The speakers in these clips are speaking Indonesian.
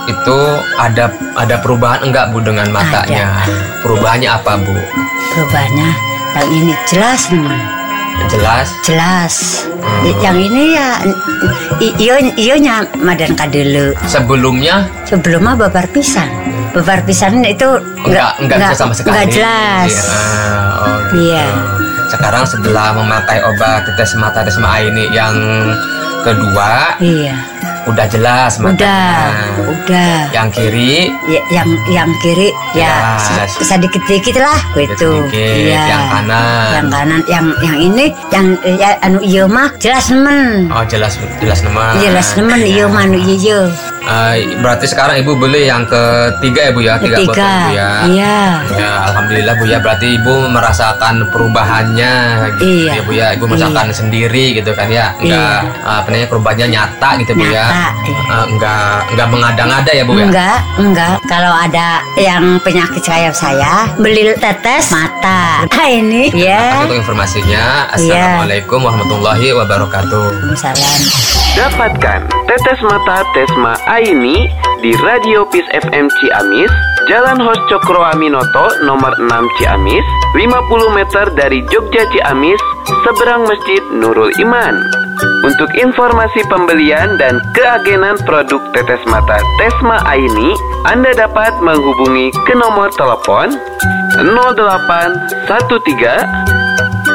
Itu ada perubahan enggak Bu dengan matanya? Ada. Perubahannya apa Bu? Perubahannya yang ini jelas teman. Jelas. Yang ini ya ionya madan kadelu. Sebelumnya babar pisan. Babar pisan itu enggak bisa sama sekali. Enggak jelas. Iya. Sekarang setelah memakai obat tetes mata Desma Aini yang kedua, iya. Udah jelas matanya. Udah. Yang kiri? Yang kiri ya sedikit-sedikit lah gitu. Iya. Yang kanan. Yang ini yang iya mah jelas nemen. Oh, jelas nemen. Jelas nemen iya mah iya. Berarti sekarang Ibu beli yang ketiga ya Bu ya? Tiga botol Bu ya? Iya. Ya, alhamdulillah Bu ya. Berarti Ibu merasakan perubahannya gitu ya Bu ya. Ibu merasakan sendiri gitu kan ya. Enggak perubahannya nyata gitu Bu ya. Enggak mengada-ngada ya Bu ya? Enggak. Kalau ada yang penyakit kayak saya, beli tetes mata. Ini ya. Untuk informasinya, Assalamualaikum warahmatullahi wabarakatuh. Salam. Dapatkan tetes mata Desma Aini di Radio Peace FM Ciamis, Jalan Hos Cokro Aminoto nomor 6 Ciamis, 50 meter dari Jogja Ciamis, seberang Masjid Nurul Iman. Untuk informasi pembelian dan keagenan produk tetes mata Desma Aini, Anda dapat menghubungi ke nomor telepon 0813 8000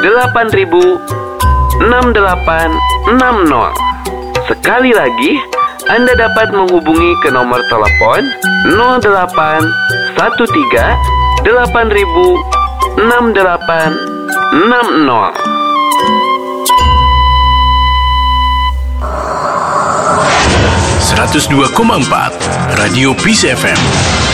6860. Sekali lagi, Anda dapat menghubungi ke nomor telepon 0813 8000 6860. 102,4 Radio Peace FM.